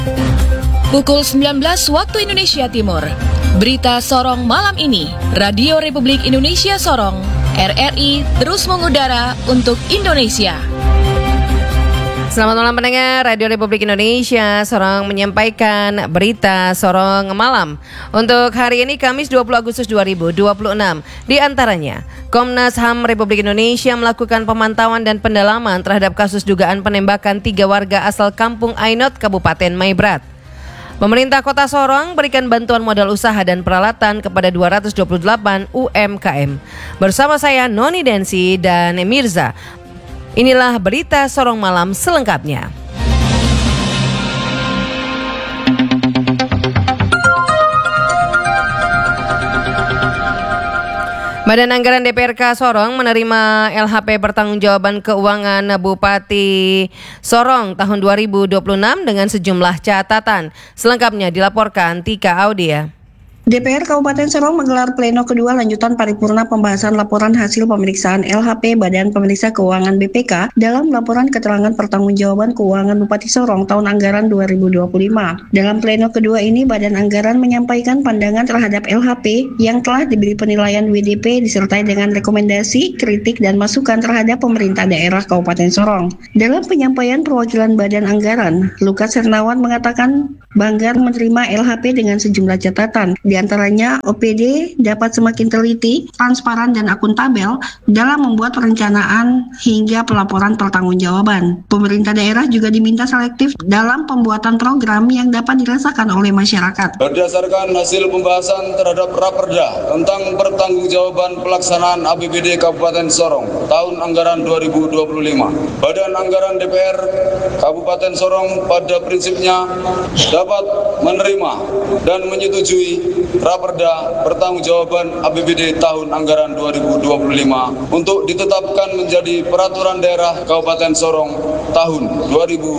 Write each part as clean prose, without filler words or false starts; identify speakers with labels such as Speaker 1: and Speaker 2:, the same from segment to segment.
Speaker 1: Pukul 19 waktu Indonesia Timur. Berita Sorong malam ini. Radio Republik Indonesia Sorong, RRI terus mengudara untuk Indonesia.
Speaker 2: Selamat malam pendengar Radio Republik Indonesia. Sorong menyampaikan berita Sorong malam untuk hari ini Kamis 20 Agustus 2026. Di antaranya, Komnas HAM Republik Indonesia melakukan pemantauan dan pendalaman terhadap kasus dugaan penembakan 3 warga asal Kampung Ainot, Kabupaten Maibrat. Pemerintah Kota Sorong berikan bantuan modal usaha dan peralatan kepada 228 UMKM. Bersama saya Noni Densi dan Mirza. Inilah berita Sorong malam selengkapnya. Badan Anggaran DPRK Sorong menerima LHP Pertanggungjawaban Keuangan Bupati Sorong tahun 2026 dengan sejumlah catatan. Selengkapnya dilaporkan Tika Audia.
Speaker 3: DPR Kabupaten Sorong menggelar pleno kedua lanjutan paripurna pembahasan laporan hasil pemeriksaan LHP Badan Pemeriksa Keuangan BPK dalam laporan keterangan pertanggungjawaban keuangan Bupati Sorong tahun anggaran 2025. Dalam pleno kedua ini, Badan Anggaran menyampaikan pandangan terhadap LHP yang telah diberi penilaian WDP disertai dengan rekomendasi, kritik, dan masukan terhadap pemerintah daerah Kabupaten Sorong. Dalam penyampaian perwakilan Badan Anggaran, Lukas Hernawan mengatakan bangga menerima LHP dengan sejumlah catatan. Di antaranya, OPD dapat semakin teliti, transparan, dan akuntabel dalam membuat perencanaan hingga pelaporan pertanggungjawaban. Pemerintah daerah juga diminta selektif dalam pembuatan program yang dapat dirasakan oleh masyarakat.
Speaker 4: Berdasarkan hasil pembahasan terhadap Raperda tentang pertanggungjawaban pelaksanaan APBD Kabupaten Sorong tahun anggaran 2025, Badan Anggaran DPR Kabupaten Sorong pada prinsipnya dapat menerima dan menyetujui Raperda Pertanggungjawaban APBD tahun anggaran 2025 untuk ditetapkan menjadi peraturan daerah Kabupaten Sorong tahun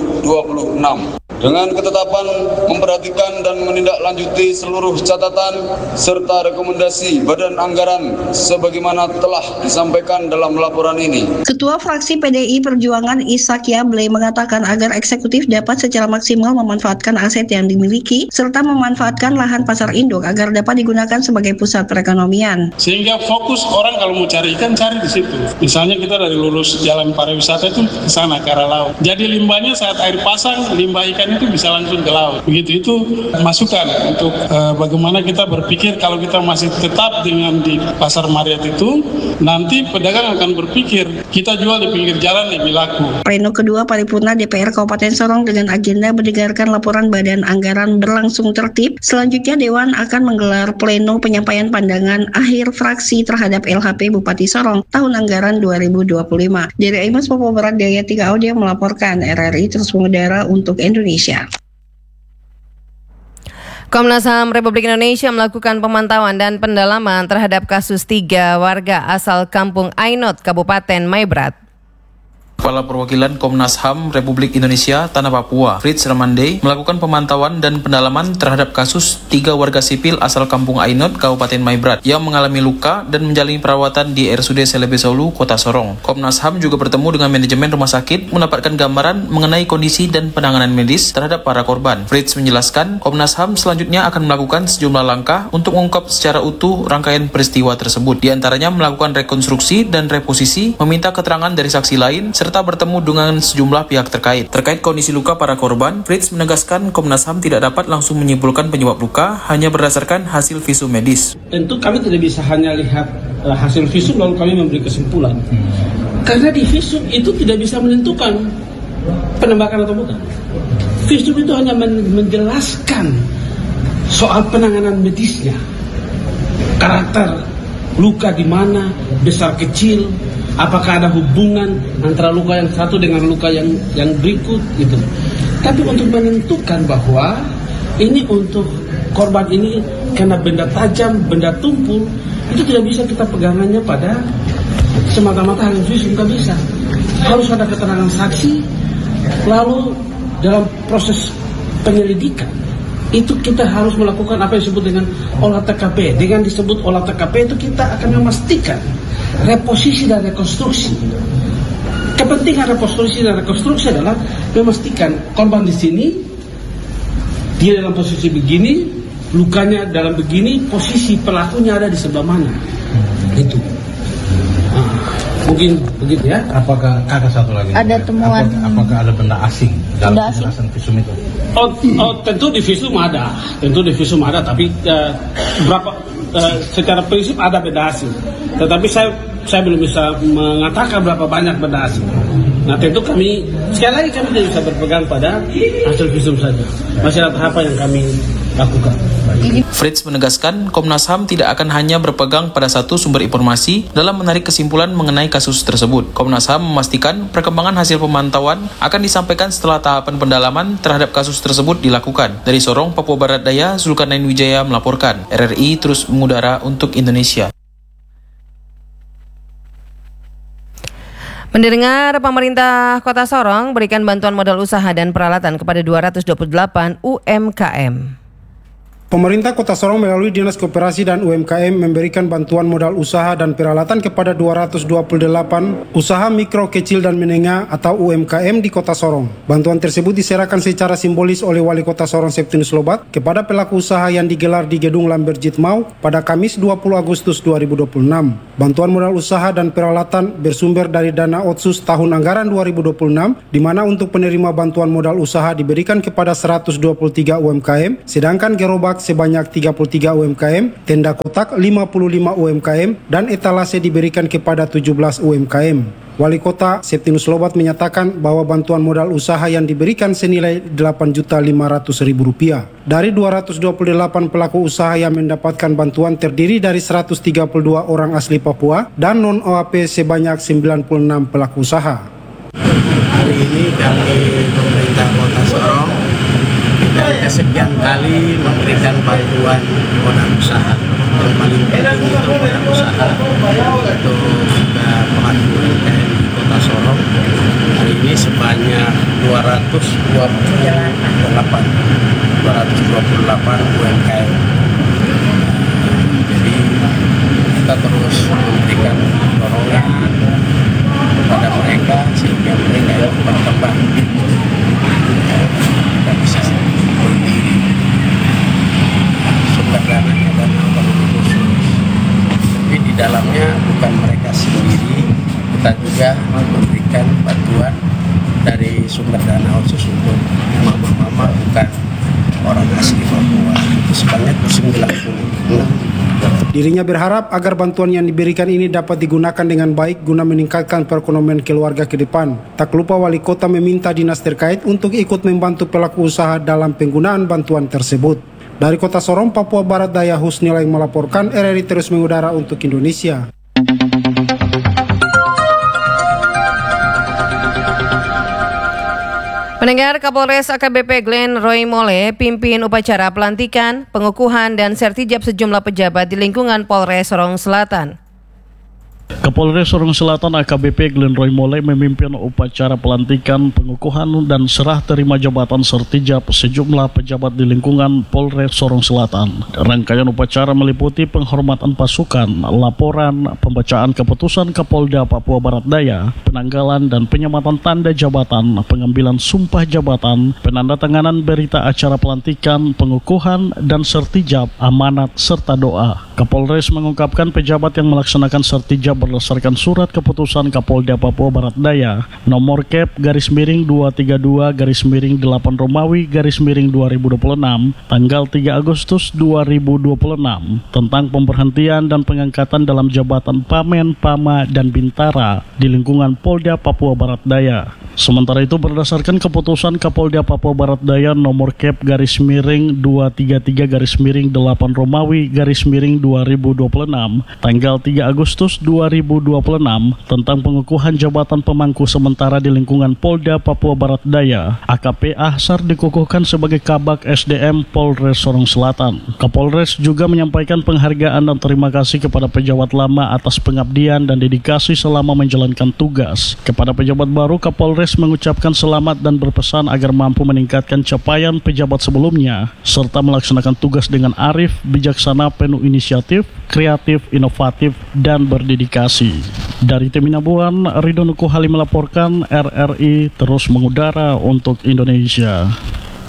Speaker 4: 2026. Dengan ketetapan memperhatikan dan menindaklanjuti seluruh catatan serta rekomendasi Badan Anggaran sebagaimana telah disampaikan dalam laporan ini.
Speaker 3: Ketua Fraksi PDI Perjuangan Ishak Yable mengatakan agar eksekutif dapat secara maksimal memanfaatkan aset yang dimiliki serta memanfaatkan lahan pasar induk agar dapat digunakan sebagai pusat perekonomian.
Speaker 5: Sehingga fokus orang kalau mau cari ikan cari di situ. Misalnya kita dari lulus jalan pariwisata itu ke sana ke arah laut. Jadi limbahnya saat air pasang, limbah ikan itu bisa langsung ke laut. Begitu itu masukan untuk bagaimana kita berpikir kalau kita masih tetap dengan di pasar Mariat itu, nanti pedagang akan berpikir kita jual di pinggir jalan lebih laku.
Speaker 3: Pleno kedua paripurna DPR Kabupaten Sorong dengan agenda mendengarkan laporan Badan Anggaran berlangsung tertib. Selanjutnya Dewan akan menggelar pleno penyampaian pandangan akhir fraksi terhadap LHP Bupati Sorong tahun anggaran 2025. Dari Imas Popo Barat Daya Tika Audia melaporkan, RRI terus mengudara untuk Indonesia.
Speaker 2: Komnas HAM Republik Indonesia melakukan pemantauan dan pendalaman terhadap kasus 3 warga asal Kampung Ainot, Kabupaten Maibrat.
Speaker 6: Kepala Perwakilan Komnas HAM Republik Indonesia Tanah Papua, Fritz Ramande, melakukan pemantauan dan pendalaman terhadap kasus 3 warga sipil asal Kampung Ainot, Kabupaten Maibrat, yang mengalami luka dan menjalani perawatan di RSUD Selebe Solu, Kota Sorong. Komnas HAM juga bertemu dengan manajemen rumah sakit mendapatkan gambaran mengenai kondisi dan penanganan medis terhadap para korban. Fritz menjelaskan, Komnas HAM selanjutnya akan melakukan sejumlah langkah untuk mengungkap secara utuh rangkaian peristiwa tersebut. Di antaranya melakukan rekonstruksi dan reposisi, meminta keterangan dari saksi lain, serta bertemu dengan sejumlah pihak terkait. Terkait kondisi luka para korban, Fritz menegaskan Komnas HAM tidak dapat langsung menyimpulkan penyebab luka hanya berdasarkan hasil visum medis.
Speaker 7: Tentu kami tidak bisa hanya lihat hasil visum lalu kami memberi kesimpulan. Karena di visum itu tidak bisa menentukan penembakan atau bukan. Visum itu hanya menjelaskan soal penanganan medisnya, karakter luka di mana, besar kecil, apakah ada hubungan antara luka yang satu dengan luka yang berikut gitu. Tapi untuk menentukan bahwa ini untuk korban ini kena benda tajam, benda tumpul, itu tidak bisa kita pegangannya pada semata-mata hasil visum, nggak bisa. Harus ada keterangan saksi, lalu dalam proses penyelidikan itu kita harus melakukan apa yang disebut dengan olah TKP. Dengan disebut olah TKP itu kita akan memastikan reposisi dan rekonstruksi. Kepentingan reposisi dan rekonstruksi adalah memastikan korban di sini dia dalam posisi begini, lukanya dalam begini, posisi pelakunya ada di sebelah mana. Itu. Mungkin begitu ya.
Speaker 8: Apakah ada satu lagi?
Speaker 9: Ada temuan.
Speaker 8: Apakah ada benda asing dalam penjelasan visum itu?
Speaker 7: Tentu di visum ada. Tapi secara prinsip ada benda asing. Tetapi saya belum bisa mengatakan berapa banyak benda asing. Nah tentu kami sekali lagi kami tidak bisa berpegang pada hasil visum saja. Masih ada tahapan yang kami lakukan.
Speaker 6: Fritz menegaskan Komnas HAM tidak akan hanya berpegang pada satu sumber informasi dalam menarik kesimpulan mengenai kasus tersebut. Komnas HAM memastikan perkembangan hasil pemantauan akan disampaikan setelah tahapan pendalaman terhadap kasus tersebut dilakukan. Dari Sorong, Papua Barat Daya, Zulkarnain Wijaya melaporkan. RRI terus mengudara untuk Indonesia.
Speaker 2: Pendengar, pemerintah Kota Sorong berikan bantuan modal usaha dan peralatan kepada 228 UMKM.
Speaker 10: Pemerintah Kota Sorong melalui Dinas Koperasi dan UMKM memberikan bantuan modal usaha dan peralatan kepada 228 usaha mikro, kecil, dan menengah atau UMKM di Kota Sorong. Bantuan tersebut diserahkan secara simbolis oleh Wali Kota Sorong Septinus Lobat kepada pelaku usaha yang digelar di Gedung Lamberjit Mau pada Kamis 20 Agustus 2026. Bantuan modal usaha dan peralatan bersumber dari dana Otsus tahun anggaran 2026, di mana untuk penerima bantuan modal usaha diberikan kepada 123 UMKM, sedangkan gerobak sebanyak 33 UMKM, tenda kotak 55 UMKM, dan etalase diberikan kepada 17 UMKM. Wali Kota Septinus Lobat menyatakan bahwa bantuan modal usaha yang diberikan senilai Rp8.500.000. Dari 228 pelaku usaha yang mendapatkan bantuan terdiri dari 132 orang asli Papua dan non-OAP sebanyak 96 pelaku usaha.
Speaker 11: Hari ini kami pemerintah Kota Sorong dari kesekian kali memberikan bantuan modal usaha. Yang paling penting itu modal usaha untuk pelaku UMKM di Kota Sorong. Hari ini sebanyak 228 UMKM. Jadi kita terus memberikan dorongan kepada mereka sehingga mereka itu berkembang. Kita bisa berdiri. Sumber dananya dan otonomi khusus. Tapi di dalamnya bukan mereka sendiri, kita juga memberikan bantuan dari sumber dana khusus untuk mama-mama bukan orang asli Papua. Itu sebanyak 90.
Speaker 10: Dirinya berharap agar bantuan yang diberikan ini dapat digunakan dengan baik guna meningkatkan perekonomian keluarga ke depan. Tak lupa Wali Kota meminta dinas terkait untuk ikut membantu pelaku usaha dalam penggunaan bantuan tersebut. Dari Kota Sorong, Papua Barat Daya, Husnilai melaporkan. RRI terus mengudara untuk Indonesia.
Speaker 2: Pendengar, Kapolres AKBP Glenn Roy Mole pimpin upacara pelantikan, pengukuhan, dan sertijab sejumlah pejabat di lingkungan Polres Sorong Selatan.
Speaker 12: Kapolres Sorong Selatan AKBP Glenn Roy Mole memimpin upacara pelantikan, pengukuhan, dan serah terima jabatan sertijab sejumlah pejabat di lingkungan Polres Sorong Selatan. Rangkaian upacara meliputi penghormatan pasukan, laporan, pembacaan keputusan Kapolda Papua Barat Daya, penanggalan dan penyematan tanda jabatan, pengambilan sumpah jabatan, penandatanganan berita acara pelantikan, pengukuhan, dan sertijab, amanat, serta doa. Kapolres mengungkapkan pejabat yang melaksanakan sertijab berdasarkan surat keputusan Kapolda Papua Barat Daya nomor Kep/232/8 Romawi/2026 tanggal 3 Agustus 2026 tentang pemberhentian dan pengangkatan dalam jabatan Pamen, Pama, dan Bintara di lingkungan Polda Papua Barat Daya. Sementara itu berdasarkan keputusan Kapolda Papua Barat Daya nomor Kep/233/8 Romawi/2026 tanggal 3 Agustus 2026 tentang pengukuhan jabatan pemangku sementara di lingkungan Polda Papua Barat Daya, AKP Ahsar dikukuhkan sebagai Kabak SDM Polres Sorong Selatan. Kapolres juga menyampaikan penghargaan dan terima kasih kepada pejabat lama atas pengabdian dan dedikasi selama menjalankan tugas. Kepada pejabat baru, Kapolres mengucapkan selamat dan berpesan agar mampu meningkatkan capaian pejabat sebelumnya serta melaksanakan tugas dengan arif, bijaksana, penuh inisiatif, kreatif, inovatif, dan berdedikasi. Dari Teminabuan, Ridho Nukuhali melaporkan. RRI terus mengudara untuk Indonesia.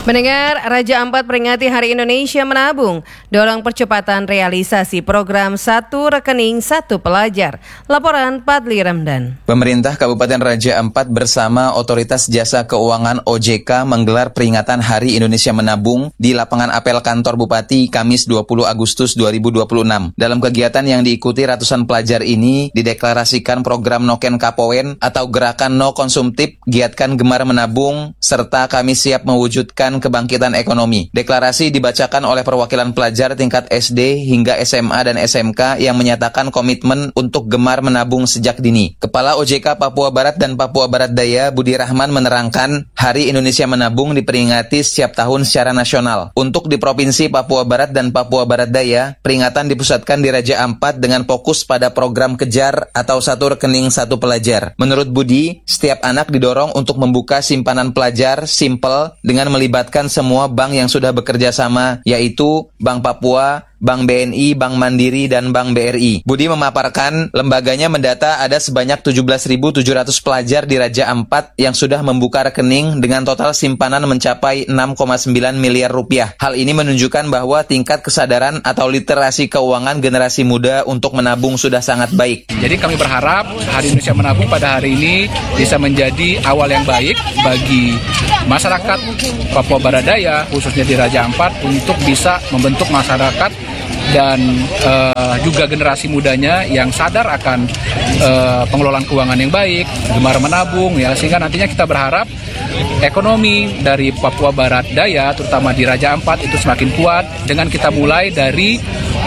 Speaker 2: Mendengar, Raja Ampat peringati Hari Indonesia Menabung, dorong percepatan realisasi program Satu Rekening Satu Pelajar. Laporan Padli Ramdan.
Speaker 9: Pemerintah Kabupaten Raja Ampat bersama Otoritas Jasa Keuangan OJK menggelar peringatan Hari Indonesia Menabung di lapangan apel kantor Bupati Kamis 20 Agustus 2026. Dalam kegiatan yang diikuti ratusan pelajar ini, dideklarasikan program Noken Kapowen atau Gerakan No Konsumtif, Giatkan Gemar Menabung, serta Kami Siap Mewujudkan Kebangkitan Ekonomi. Deklarasi dibacakan oleh perwakilan pelajar tingkat SD hingga SMA dan SMK yang menyatakan komitmen untuk gemar menabung sejak dini. Kepala OJK Papua Barat dan Papua Barat Daya Budi Rahman menerangkan, Hari Indonesia Menabung diperingati setiap tahun secara nasional. Untuk di Provinsi Papua Barat dan Papua Barat Daya, peringatan dipusatkan di Raja Ampat dengan fokus pada program Kejar atau Satu Rekening Satu Pelajar. Menurut Budi, setiap anak didorong untuk membuka simpanan pelajar simple dengan melibatkan semua bank yang sudah bekerja sama, yaitu Bank Papua, Bank BNI, Bank Mandiri, dan Bank BRI. Budi memaparkan, lembaganya mendata ada sebanyak 17.700 pelajar di Raja Ampat yang sudah membuka rekening dengan total simpanan mencapai 6,9 miliar rupiah. Hal ini menunjukkan bahwa tingkat kesadaran atau literasi keuangan generasi muda untuk menabung sudah sangat baik.
Speaker 13: Jadi kami berharap Hari Indonesia Menabung pada hari ini bisa menjadi awal yang baik bagi masyarakat Papua Barat Daya, khususnya di Raja Ampat, untuk bisa membentuk masyarakat dan juga generasi mudanya yang sadar akan pengelolaan keuangan yang baik, gemar menabung, ya, sehingga nantinya kita berharap ekonomi dari Papua Barat Daya, terutama di Raja Ampat, itu semakin kuat dengan kita mulai dari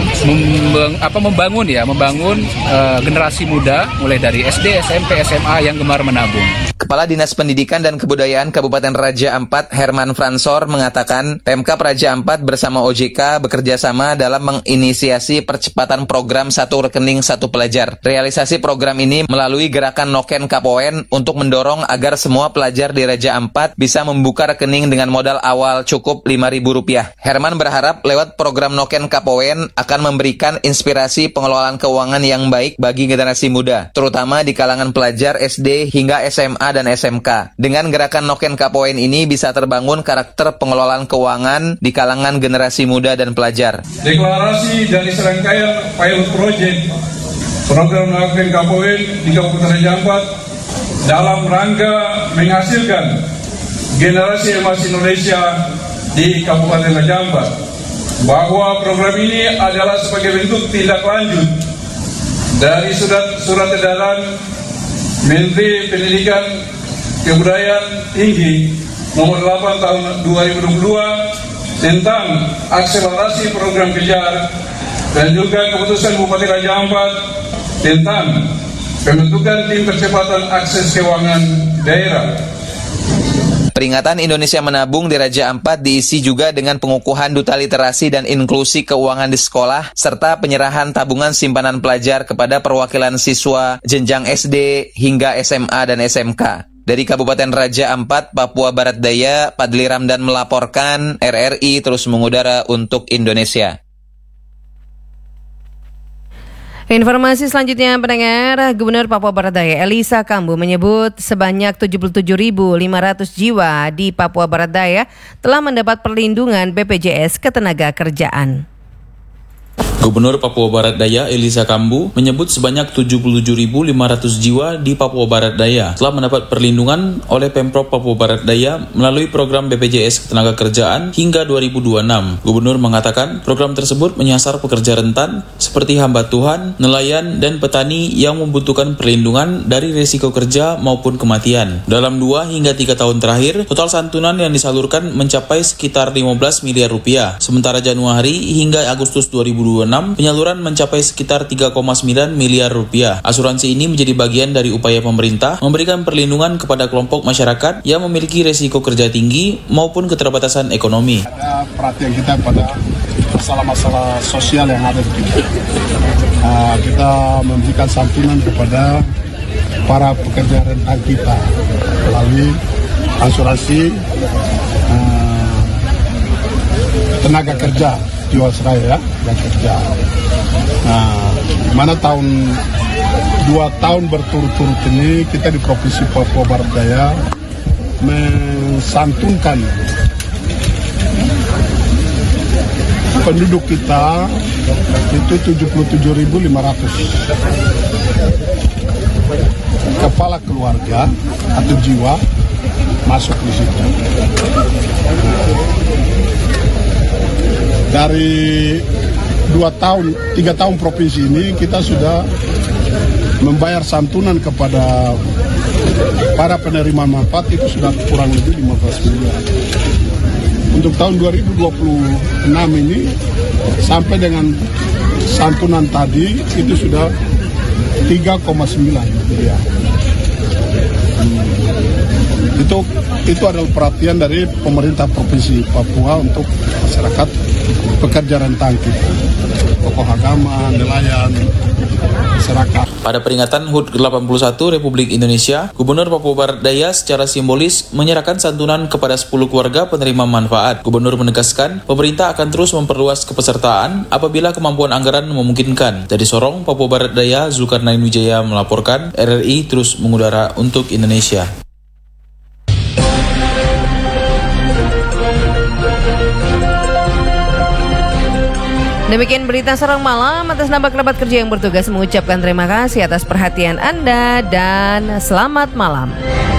Speaker 13: membangun generasi muda mulai dari SD, SMP, SMA yang gemar menabung.
Speaker 9: Kepala Dinas Pendidikan dan Kebudayaan Kabupaten Raja Ampat, Herman Fransor, mengatakan Pemkab Raja Ampat bersama OJK bekerja sama dalam menginisiasi percepatan program Satu Rekening Satu Pelajar. Realisasi program ini melalui gerakan Noken Kapowen untuk mendorong agar semua pelajar di Raja Ampat bisa membuka rekening dengan modal awal cukup Rp5.000. Herman berharap lewat program Noken Kapowen akan memberikan inspirasi pengelolaan keuangan yang baik bagi generasi muda, terutama di kalangan pelajar SD hingga SMA dan SMK. Dengan gerakan Noken Kapowen ini bisa terbangun karakter pengelolaan keuangan di kalangan generasi muda dan pelajar.
Speaker 14: Deklarasi dari serangkaian pilot project program Noken Kapowen di Kabupaten Raja Ampat dalam rangka menghasilkan generasi emas Indonesia di Kabupaten Raja Ampat, bahwa program ini adalah sebagai bentuk tindak lanjut dari surat edaran Menteri Pendidikan Kebudayaan Tinggi nomor 8 tahun 2022 tentang akselerasi program Kejar, dan juga keputusan Bupati Raja Ampat tentang pembentukan tim percepatan akses keuangan daerah.
Speaker 9: Peringatan Indonesia Menabung di Raja Ampat diisi juga dengan pengukuhan duta literasi dan inklusi keuangan di sekolah, serta penyerahan tabungan simpanan pelajar kepada perwakilan siswa jenjang SD hingga SMA dan SMK. Dari Kabupaten Raja Ampat, Papua Barat Daya, Padli Ramdan melaporkan, RRI terus mengudara untuk Indonesia.
Speaker 2: Informasi selanjutnya, pendengar, Gubernur Papua Barat Daya Elisa Kambu menyebut sebanyak 77.500 jiwa di Papua Barat Daya telah mendapat perlindungan BPJS Ketenagakerjaan.
Speaker 6: Gubernur Papua Barat Daya Elisa Kambu menyebut sebanyak 77.500 jiwa di Papua Barat Daya telah mendapat perlindungan oleh Pemprov Papua Barat Daya melalui program BPJS Ketenagakerjaan hingga 2026. Gubernur mengatakan program tersebut menyasar pekerja rentan seperti hamba Tuhan, nelayan, dan petani yang membutuhkan perlindungan dari risiko kerja maupun kematian. Dalam 2 hingga 3 tahun terakhir, total santunan yang disalurkan mencapai sekitar 15 miliar rupiah. Sementara Januari hingga Agustus 2026, penyaluran mencapai sekitar 3,9 miliar rupiah. Asuransi ini menjadi bagian dari upaya pemerintah memberikan perlindungan kepada kelompok masyarakat yang memiliki risiko kerja tinggi maupun keterbatasan ekonomi.
Speaker 5: Ada perhatian kita pada masalah-masalah sosial yang ada di kita. Kita memberikan santunan kepada para pekerja rentan kita melalui asuransi tenaga kerja Jiwasraya dan kerja. Mana 2 tahun berturut-turut ini kita di Provinsi Papua Barat Daya mensantunkan
Speaker 15: penduduk kita itu 77.500 kepala keluarga atau jiwa masuk di situ. Dari 3 tahun provinsi ini kita sudah membayar santunan kepada para penerima manfaat itu sudah kurang lebih 15 miliar. Untuk tahun 2026 ini sampai dengan santunan tadi itu sudah 3,9 miliar. Itu adalah perhatian dari pemerintah Provinsi Papua untuk masyarakat pekerja rentan kita, tokoh agama, nelayan, masyarakat.
Speaker 6: Pada peringatan HUT ke-81 Republik Indonesia, Gubernur Papua Barat Daya secara simbolis menyerahkan santunan kepada 10 keluarga penerima manfaat. Gubernur menegaskan, pemerintah akan terus memperluas kepesertaan apabila kemampuan anggaran memungkinkan. Dari Sorong, Papua Barat Daya, Zulkarnain Wijaya melaporkan, RRI terus mengudara untuk Indonesia.
Speaker 2: Demikian berita Sorong Malam. Atas nama kerabat kerja yang bertugas mengucapkan terima kasih atas perhatian Anda dan selamat malam.